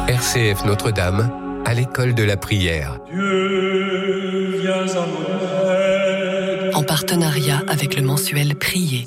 RCF Notre-Dame, à l'école de la prière. Dieu, viens à mon aide. En partenariat avec le mensuel Prier.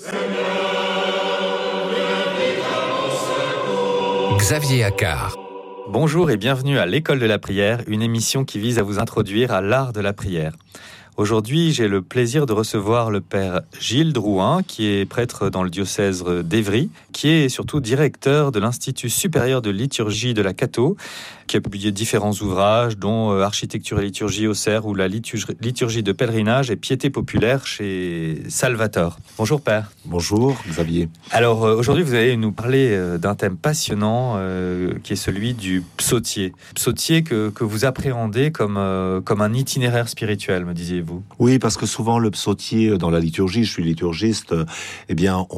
Xavier Accard. Bonjour et bienvenue à l'école de la prière, une émission qui vise à vous introduire à l'art de la prière. Aujourd'hui, j'ai le plaisir de recevoir le père Gilles Drouin, qui est prêtre dans le diocèse d'Évry, qui est surtout directeur de l'Institut supérieur de liturgie de la Catho, qui a publié différents ouvrages, dont Architecture et liturgie au Cerf ou la liturgie de pèlerinage et piété populaire chez Salvator. Bonjour père. Bonjour Xavier. Alors aujourd'hui, vous allez nous parler d'un thème passionnant qui est celui du psautier. Psautier que vous appréhendez comme un itinéraire spirituel, me disiez-vous. Oui, parce que souvent le psautier dans la liturgie, je suis liturgiste, eh bien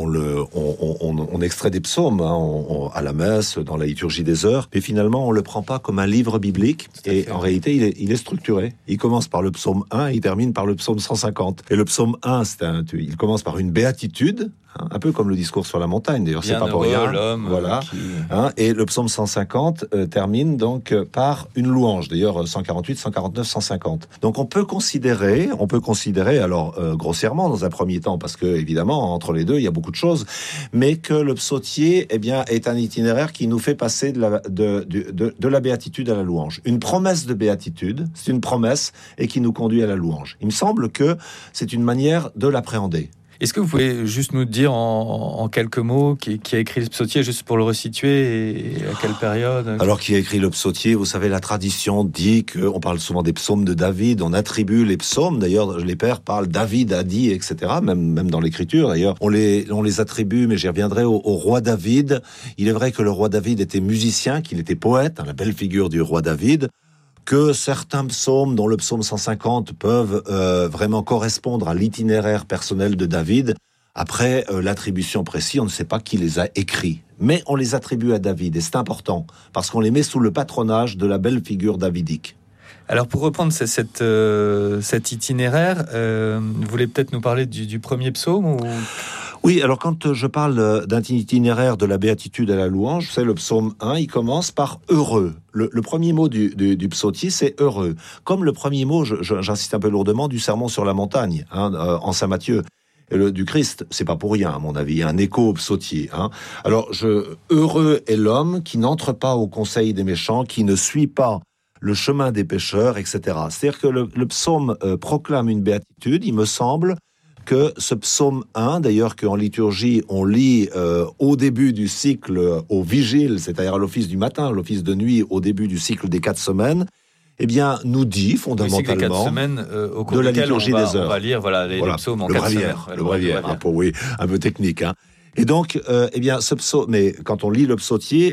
on extrait des psaumes à la messe, dans la liturgie des heures, mais finalement on le prend pas comme un livre biblique, et en réalité il est structuré. Il commence par le psaume 1 et il termine par le psaume 150. Et le psaume 1, il commence par une béatitude, un peu comme le discours sur la montagne, d'ailleurs c'est pas pour rien. Voilà. Et le psaume 150 termine donc par une louange, d'ailleurs 148, 149, 150. Donc on peut considérer, alors grossièrement dans un premier temps, parce que évidemment entre les deux il y a beaucoup de choses, mais que le psautier est un itinéraire qui nous fait passer de la béatitude à la louange. Une promesse de béatitude, c'est une promesse et qui nous conduit à la louange. Il me semble que c'est une manière de l'appréhender. Est-ce que vous pouvez juste nous dire en quelques mots qui a écrit le psautier, juste pour le resituer, et à quelle période? Alors, qui a écrit le psautier? Vous savez, la tradition dit qu'on parle souvent des psaumes de David, on attribue les psaumes, d'ailleurs les pères parlent David a dit, etc., même dans l'écriture d'ailleurs, on les attribue, mais j'y reviendrai au roi David. Il est vrai que le roi David était musicien, qu'il était poète, la belle figure du roi David, que certains psaumes, dont le psaume 150, peuvent vraiment correspondre à l'itinéraire personnel de David. Après, l'attribution précise, on ne sait pas qui les a écrits. Mais on les attribue à David, et c'est important, parce qu'on les met sous le patronage de la belle figure davidique. Alors, pour reprendre cet itinéraire, vous voulez peut-être nous parler du premier psaume ou... Oui, alors quand je parle d'un itinéraire de la béatitude à la louange, c'est le psaume 1, il commence par « heureux ». Le premier mot du psautier, c'est « heureux ». Comme le premier mot, j'insiste un peu lourdement, du sermon sur la montagne, en Saint Matthieu. Du Christ, c'est pas pour rien, à mon avis, un écho au psautier. Alors, heureux est l'homme qui n'entre pas au conseil des méchants, qui ne suit pas le chemin des pécheurs, etc. C'est-à-dire que le psaume proclame une béatitude, il me semble, que ce psaume 1, d'ailleurs qu'en liturgie on lit au début du cycle au vigile, c'est-à-dire à l'office du matin, l'office de nuit au début du cycle des 4 semaines, nous dit fondamentalement le 4 semaines, au cours de la liturgie des heures. On va lire les psaumes en 4 semaines. Le bréviaire, un peu technique. Et donc, ce psaume, mais quand on lit le psautier,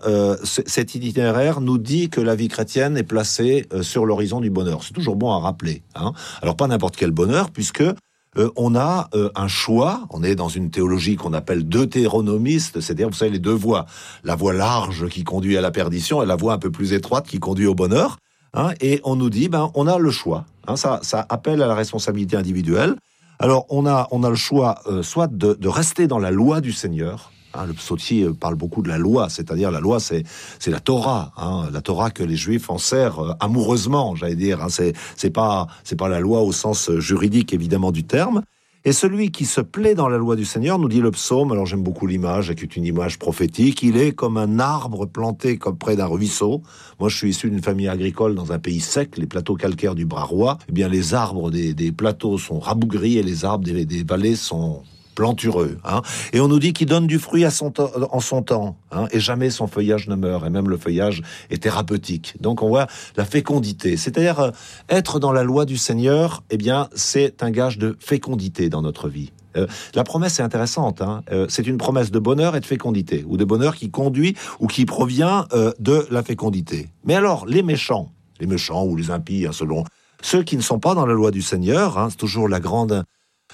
cet itinéraire nous dit que la vie chrétienne est placée sur l'horizon du bonheur. C'est toujours bon à rappeler. Alors pas n'importe quel bonheur, puisque on a un choix, on est dans une théologie qu'on appelle deutéronomiste, c'est-à-dire, vous savez, les deux voies. La voie large qui conduit à la perdition et la voie un peu plus étroite qui conduit au bonheur. Et on nous dit, on a le choix. Ça appelle à la responsabilité individuelle. Alors, on a le choix, soit de rester dans la loi du Seigneur. Le psautier parle beaucoup de la loi, c'est-à-dire la loi, c'est la Torah, la Torah que les Juifs en serrent amoureusement, j'allais dire. C'est pas la loi au sens juridique évidemment du terme. Et celui qui se plaît dans la loi du Seigneur, nous dit le psaume. Alors j'aime beaucoup l'image, qui est une image prophétique. Il est comme un arbre planté comme près d'un ruisseau. Moi, je suis issu d'une famille agricole dans un pays sec, les plateaux calcaires du Bras-Roi. Les arbres des plateaux sont rabougris et les arbres des vallées sont plantureux, et on nous dit qu'il donne du fruit en son temps, et jamais son feuillage ne meurt, et même le feuillage est thérapeutique. Donc on voit la fécondité, c'est-à-dire être dans la loi du Seigneur, c'est un gage de fécondité dans notre vie. La promesse est intéressante, c'est une promesse de bonheur et de fécondité, ou de bonheur qui conduit ou qui provient de la fécondité. Mais alors, les méchants ou les impies, selon ceux qui ne sont pas dans la loi du Seigneur, c'est toujours la grande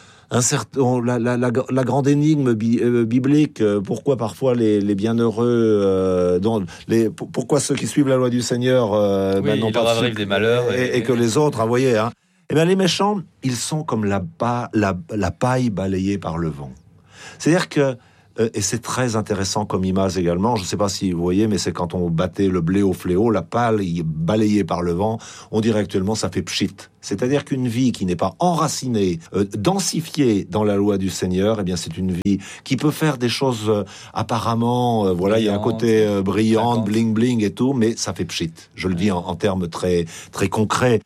énigme biblique, pourquoi parfois les bienheureux, pourquoi ceux qui suivent la loi du Seigneur n'ont pas arrive des malheurs et que les autres, vous voyez, les méchants, ils sont comme la paille balayée par le vent. C'est-à-dire que et c'est très intéressant comme image également. Je ne sais pas si vous voyez, mais c'est quand on battait le blé au fléau, la pâle balayée par le vent. On dirait actuellement ça fait pchit. C'est-à-dire qu'une vie qui n'est pas enracinée, densifiée dans la loi du Seigneur, eh bien c'est une vie qui peut faire des choses apparemment, voilà, il y a un côté brillant, bling bling et tout, mais ça fait pchit. Je le dis en termes très très concrets.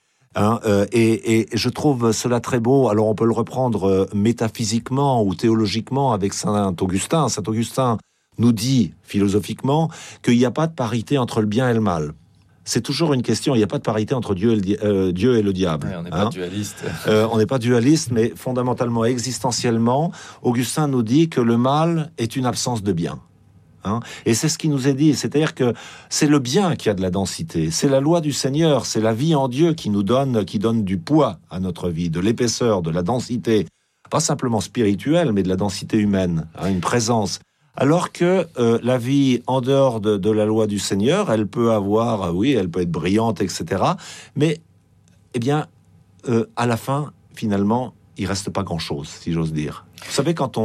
Et je trouve cela très beau. Alors on peut le reprendre métaphysiquement ou théologiquement avec Saint Augustin. Saint Augustin nous dit philosophiquement qu'il n'y a pas de parité entre le bien et le mal. C'est toujours une question. Il n'y a pas de parité entre Dieu et le diable. Ouais, on n'est pas dualiste. On n'est pas dualiste, mais fondamentalement, existentiellement, Augustin nous dit que le mal est une absence de bien. Et c'est ce qui nous est dit, c'est-à-dire que c'est le bien qui a de la densité, c'est la loi du Seigneur, c'est la vie en Dieu qui donne du poids à notre vie, de l'épaisseur, de la densité, pas simplement spirituelle, mais de la densité humaine, une présence. Alors que la vie en dehors de la loi du Seigneur, elle peut avoir, elle peut être brillante, etc. Mais, eh bien, à la fin, finalement, il reste pas grand-chose, si j'ose dire. Vous savez, quand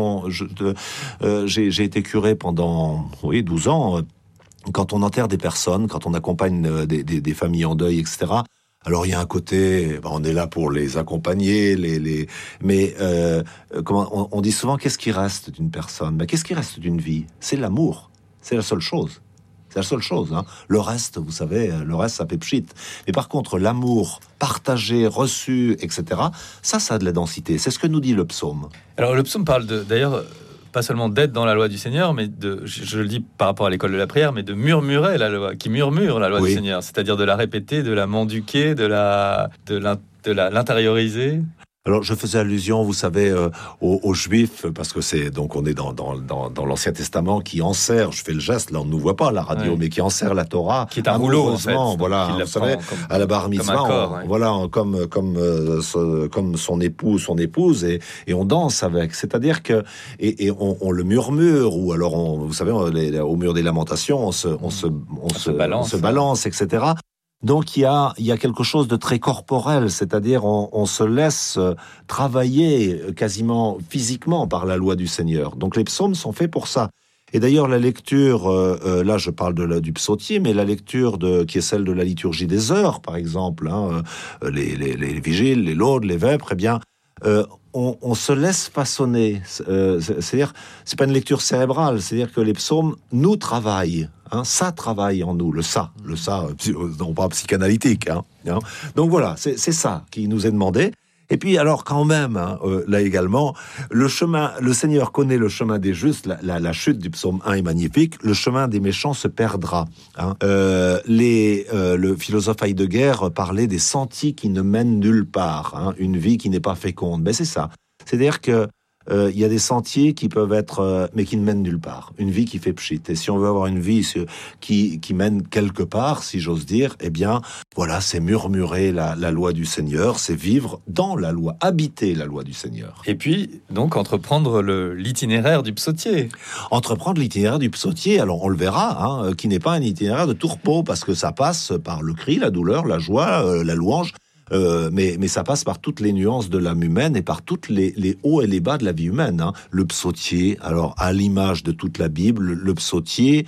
j'ai été curé pendant 12 ans, quand on enterre des personnes, quand on accompagne des familles en deuil, etc., alors il y a un côté, on est là pour les accompagner, mais on dit souvent, qu'est-ce qui reste d'une personne ? Qu'est-ce qui reste d'une vie ? C'est l'amour, c'est la seule chose. C'est la seule chose. Le reste, vous savez, ça fait pchit. Mais par contre, l'amour partagé, reçu, etc., ça a de la densité. C'est ce que nous dit le psaume. Alors, le psaume parle d'ailleurs, pas seulement d'être dans la loi du Seigneur, mais je le dis par rapport à l'école de la prière, mais de murmurer la loi, qui murmure la loi du Seigneur. C'est-à-dire de la répéter, de la mendiquer, de l'intérioriser. Alors, je faisais allusion, vous savez, aux Juifs, parce que on est dans l'Ancien Testament qui enserre, je fais le geste, là on ne nous voit pas à la radio, mais qui enserre la Torah. Qui est un rouleau, en fait. Voilà, vous savez, à la bar mitzvah, comme son époux, son épouse, et on danse avec. C'est-à-dire que, et on le murmure, ou alors vous savez, au mur des lamentations, on se balance, etc. Donc il y a quelque chose de très corporel, c'est-à-dire on se laisse travailler quasiment physiquement par la loi du Seigneur. Donc les psaumes sont faits pour ça. Et d'ailleurs la lecture, là je parle du psautier, mais la lecture qui est celle de la liturgie des heures, par exemple, les vigiles, les laudes, les vêpres, eh bien on se laisse façonner. C'est-à-dire, c'est pas une lecture cérébrale, c'est-à-dire que les psaumes nous travaillent. Ça travaille en nous, le ça, non pas psychanalytique. Donc voilà, c'est ça qui nous est demandé. Et puis alors quand même, là également, le Seigneur connaît le chemin des justes. La chute du psaume 1 est magnifique. Le chemin des méchants se perdra. Le philosophe Heidegger parlait des sentiers qui ne mènent nulle part. Une vie qui n'est pas féconde. Mais c'est ça. C'est-à-dire que il y a des sentiers qui peuvent être, mais qui ne mènent nulle part. Une vie qui fait pchit. Et si on veut avoir une vie qui mène quelque part, si j'ose dire, eh bien, voilà, c'est murmurer la loi du Seigneur, c'est vivre dans la loi, habiter la loi du Seigneur. Et puis, donc, entreprendre l'itinéraire du psautier. Entreprendre l'itinéraire du psautier, alors on le verra, qui n'est pas un itinéraire de tourpeau, parce que ça passe par le cri, la douleur, la joie, la louange. Mais ça passe par toutes les nuances de l'âme humaine et par toutes les hauts et les bas de la vie humaine. Le psautier, alors à l'image de toute la Bible, le psautier,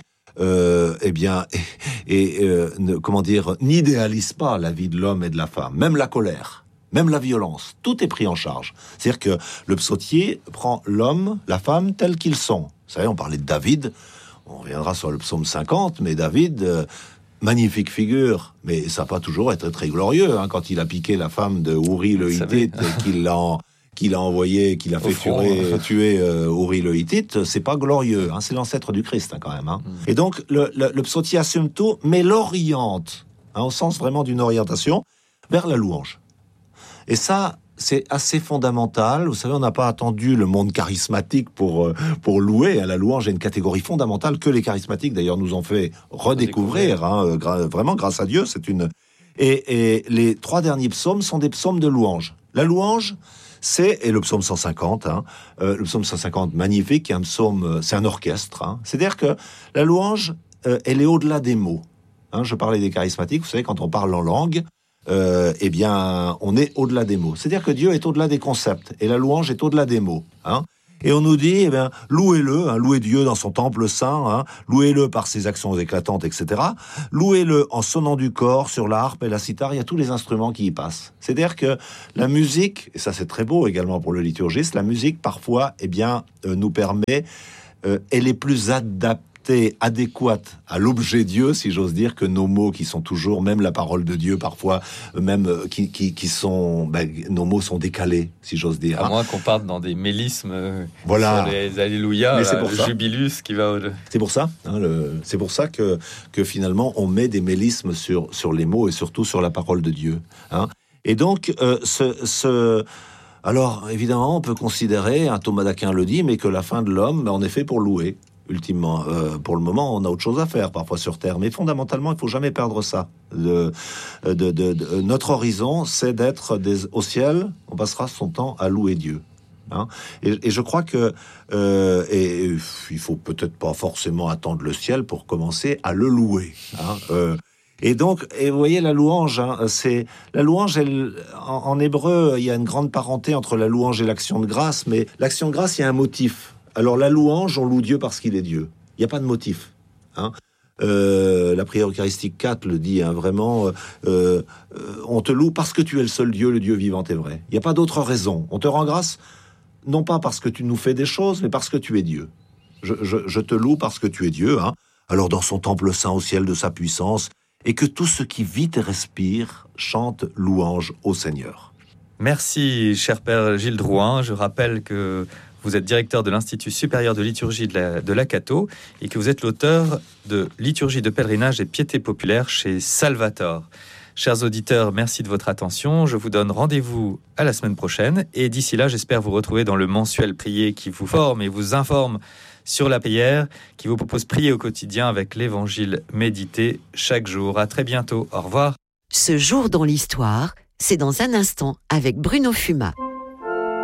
n'idéalise pas la vie de l'homme et de la femme, même la colère, même la violence, tout est pris en charge. C'est-à-dire que le psautier prend l'homme, la femme tels qu'ils sont. Vous savez, on parlait de David, on reviendra sur le psaume 50, mais David... magnifique figure, mais ça n'a pas toujours été très glorieux, quand il a piqué la femme de Uri le Hittite, qu'il a envoyé, qu'il a fait tuer Uri le Hittite, c'est pas glorieux, c'est l'ancêtre du Christ quand même. Et donc le psautier assume tout, mais l'oriente, au sens vraiment d'une orientation, vers la louange. Et ça, c'est assez fondamental. Vous savez, on n'a pas attendu le monde charismatique pour louer. La louange est une catégorie fondamentale que les charismatiques, d'ailleurs, nous ont fait redécouvrir. Vraiment, grâce à Dieu, Et les 3 derniers psaumes sont des psaumes de louange. La louange, et le psaume 150, le psaume 150 magnifique, qui est un psaume, c'est un orchestre. C'est-à-dire que la louange, elle est au-delà des mots. Je parlais des charismatiques, vous savez, quand on parle en langue, eh bien, on est au-delà des mots. C'est-à-dire que Dieu est au-delà des concepts et la louange est au-delà des mots. Et on nous dit, louez-le, louez Dieu dans son temple saint, louez-le par ses actions éclatantes, etc. Louez-le en sonnant du corps sur la harpe et la cithare, il y a tous les instruments qui y passent. C'est-à-dire que la musique, et ça c'est très beau également pour le liturgiste, la musique parfois, nous permet, elle est plus adéquate à l'objet Dieu, si j'ose dire, que nos mots qui sont toujours, même la parole de Dieu parfois, même qui sont, nos mots sont décalés, si j'ose dire. À moins qu'on parte dans des mélismes, voilà. Sur les alléluia, le jubilus qui va. C'est pour ça, c'est pour ça que finalement on met des mélismes sur les mots et surtout sur la parole de Dieu. Et donc alors évidemment on peut considérer, Thomas d'Aquin le dit, mais que la fin de l'homme, en effet, pour louer. Ultimement, pour le moment, on a autre chose à faire, parfois sur Terre. Mais fondamentalement, il ne faut jamais perdre ça. Notre horizon, c'est d'être au ciel. On passera son temps à louer Dieu. Et je crois que il faut peut-être pas forcément attendre le ciel pour commencer à le louer. Et donc, vous voyez, la louange, c'est la louange. En hébreu, il y a une grande parenté entre la louange et l'action de grâce. Mais l'action de grâce, il y a un motif. Alors la louange, on loue Dieu parce qu'il est Dieu. Il n'y a pas de motif. La prière eucharistique 4 le dit, vraiment, on te loue parce que tu es le seul Dieu, le Dieu vivant et vrai. Il n'y a pas d'autre raison. On te rend grâce, non pas parce que tu nous fais des choses, mais parce que tu es Dieu. Je te loue parce que tu es Dieu. Alors dans son temple saint au ciel de sa puissance, et que tout ce qui vit et respire chante louange au Seigneur. Merci, cher Père Gilles Drouin. Je rappelle que vous êtes directeur de l'Institut supérieur de liturgie de la Cato et que vous êtes l'auteur de Liturgie de pèlerinage et piété populaire chez Salvator. Chers auditeurs, merci de votre attention. Je vous donne rendez-vous à la semaine prochaine. Et d'ici là, j'espère vous retrouver dans le mensuel Prier qui vous forme et vous informe sur la prière, qui vous propose prier au quotidien avec l'évangile médité chaque jour. À très bientôt. Au revoir. Ce jour dans l'histoire, c'est dans un instant avec Bruno Fuma.